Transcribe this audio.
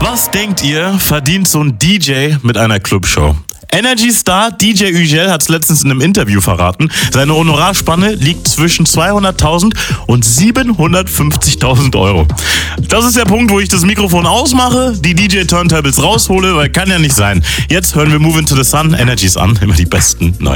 Was denkt ihr, verdient so ein DJ mit einer Clubshow? Energy Star DJ Ügel hat es letztens in einem Interview verraten. Seine Honorarspanne liegt zwischen 200.000 und 750.000 Euro. Das ist der Punkt, wo ich das Mikrofon ausmache, die DJ-Turntables raushole, weil kann ja nicht sein. Jetzt hören wir Move Into the Sun, Energies an, immer die besten neuen.